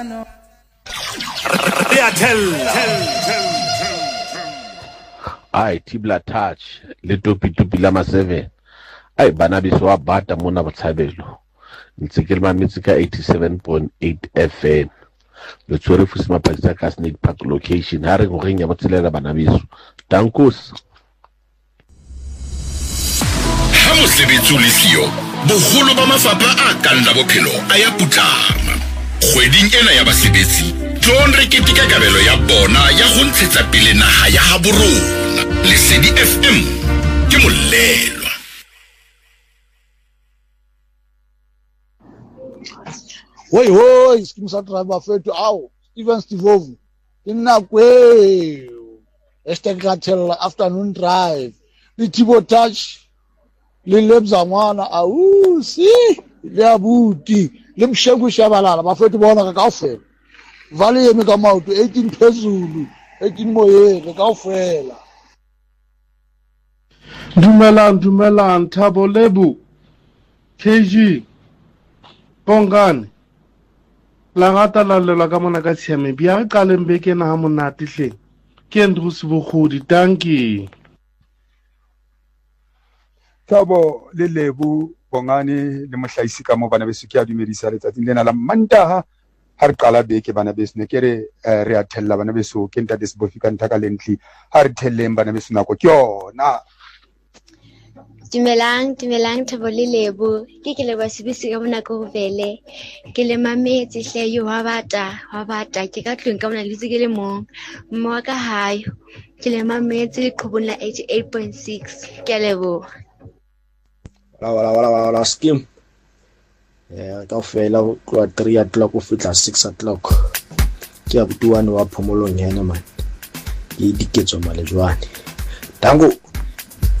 Ai Tibla Touch le topi la ma 7 ai bana biso wa bata mona botshabelo ntse ke le mametsi ka 87.8 FM le tsore fusima patsa ka Snake Park location ha re go renya botselela bana biso tankos ha mosebetsi le sio boholo ba mafapha a kang la bophelo a ya putlama kgweding ena ya basebetsi John re ketika kabelo ya bona ya go ntshetsa pele naha ya ha borona Lesedi FM ke molelwa Hoi skimsa driver fethu awu Steven Stivovu inakwe Estakratel afternoon drive Lithibo Touch le lebzangwana awu si le abuti le mshengu shabalala bafethu bona kaofela vale yemi ka mauto 18 phezulu 18 moyeng kaofela Dumelang Thabo Lebu KG Bongane la gata la lela ka mona ka tshiame bia ka lembeke na ha monate hleng ke ndru se bogodi tanki Thabo le Lebu Bongane le mohlaisi ka mo bana beso ke a dumedisa letsatsing lena la Mantaha ha re qala beke bana beso ne ke re re a thella bana beso ke ntate se bofika ntaka lentli ha re thelleng bana beso nako ke yona Dumelang Thabo le Lebu ke le ba sebisi ka mona go vele ke le mametse hle yo wa bata ke ka tlong ka mona le tse ke le mo ka hayo ke le mametse qhobona 88.6 ke lebo la skim ka fela go 3 o'clock go fitla 6 o'clock ke a butuane wa phomolong yana man ke diketso malejwane tango